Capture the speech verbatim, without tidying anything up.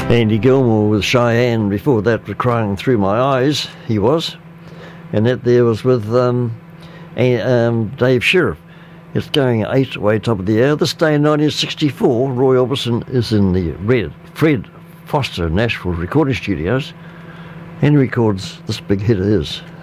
Andy Gilmore with Cheyenne before that, with Crying Through My Eyes, he was. And that there was with um, a, um, Dave Sheriff. It's going eight way top of the hour. This day in nineteen sixty-four, Roy Orbison is in the Red, Fred Foster Nashville recording studios and records this big hit of his.